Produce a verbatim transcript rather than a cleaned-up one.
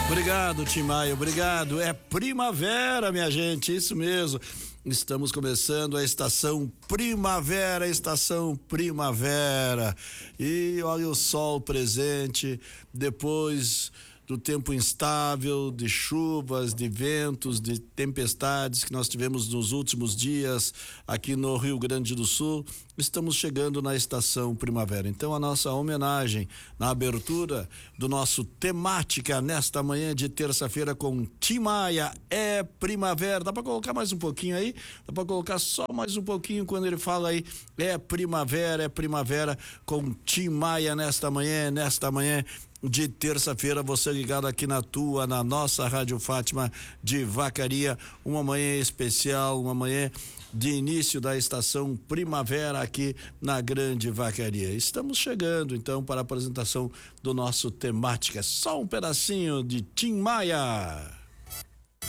Obrigado, Tim Maia, obrigado. É primavera, minha gente, isso mesmo. Estamos começando a estação primavera, estação primavera. E olha o sol presente, depois do tempo instável, de chuvas, de ventos, de tempestades que nós tivemos nos últimos dias aqui no Rio Grande do Sul. Estamos chegando na estação primavera. Então, a nossa homenagem na abertura do nosso temática nesta manhã de terça-feira com Tim Maia, é primavera. Dá para colocar mais um pouquinho aí? Dá para colocar só mais um pouquinho quando ele fala aí, é primavera, é primavera com Tim Maia nesta manhã, nesta manhã de terça-feira, você ligado aqui na tua, na nossa Rádio Fátima de Vacaria, uma manhã especial, uma manhã de início da estação primavera aqui na Grande Vacaria. Estamos chegando então para a apresentação do nosso temática, só um pedacinho de Tim Maia.